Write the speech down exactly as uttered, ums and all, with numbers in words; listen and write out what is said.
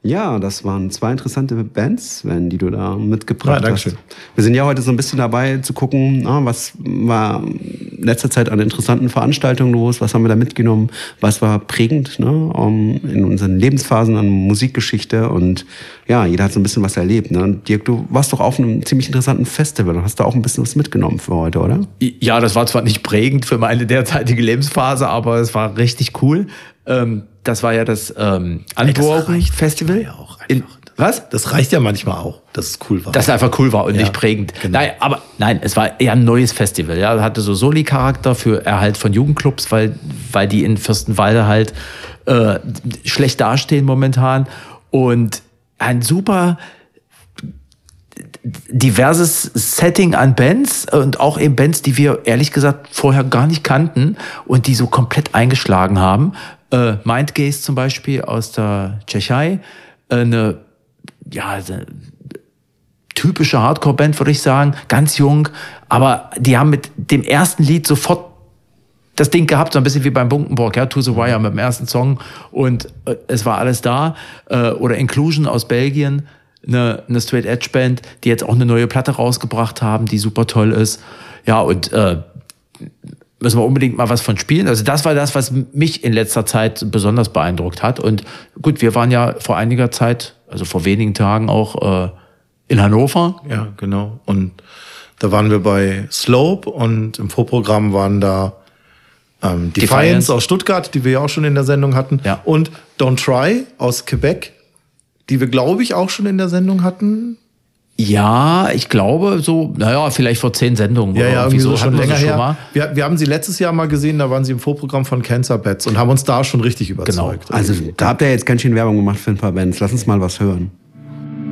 Ja, das waren zwei interessante Bands, Sven, die du da mitgebracht ja, hast. Wir sind ja heute so ein bisschen dabei zu gucken, na, was war in letzter Zeit an interessanten Veranstaltungen los, was haben wir da mitgenommen, was war prägend, ne, um, in unseren Lebensphasen an Musikgeschichte, und ja, jeder hat so ein bisschen was erlebt. Ne? Und Dirk, du warst doch auf einem ziemlich interessanten Festival und hast da auch ein bisschen was mitgenommen für heute, oder? Ja, das war zwar nicht prägend für meine derzeitige Lebensphase, aber es war richtig cool. Ähm, das war ja das ähm, Unbroken Festival. Ja auch in, was? Das reicht ja manchmal auch, dass es cool war. Dass es einfach cool war und ja, nicht prägend. Genau. Nein, aber nein, es war eher ein neues Festival. Ja, hatte so Soli-Charakter für Erhalt von Jugendclubs, weil weil die in Fürstenwalde halt äh, schlecht dastehen momentan, und ein super diverses Setting an Bands und auch eben Bands, die wir ehrlich gesagt vorher gar nicht kannten und die so komplett eingeschlagen haben. Äh, Mindgaze zum Beispiel aus der Tschechei, äh, eine ja eine typische Hardcore-Band, würde ich sagen, ganz jung, aber die haben mit dem ersten Lied sofort das Ding gehabt, so ein bisschen wie beim Bunkenburg, ja, To the Wire mit dem ersten Song, und äh, es war alles da. Äh, oder Inclusion aus Belgien, eine, eine Straight-Edge-Band, die jetzt auch eine neue Platte rausgebracht haben, die super toll ist. Ja, und äh, müssen wir unbedingt mal was von spielen. Also das war das, was mich in letzter Zeit besonders beeindruckt hat. Und gut, wir waren ja vor einiger Zeit, also vor wenigen Tagen auch äh, in Hannover. Ja, genau. Und da waren wir bei Slope und im Vorprogramm waren da ähm, Defiance, Defiance aus Stuttgart, die wir ja auch schon in der Sendung hatten. Ja. Und Don't Try aus Quebec, die wir, glaube ich, auch schon in der Sendung hatten. Ja, ich glaube so, naja, vielleicht vor zehn Sendungen. Ja, ja, irgendwie so, schon länger schon her. Mal. Wir, wir haben sie letztes Jahr mal gesehen, da waren sie im Vorprogramm von Cancer Bats und haben uns da schon richtig überzeugt. Genau. Also da habt ihr jetzt ganz schön Werbung gemacht für ein paar Bands. Lass uns mal was hören.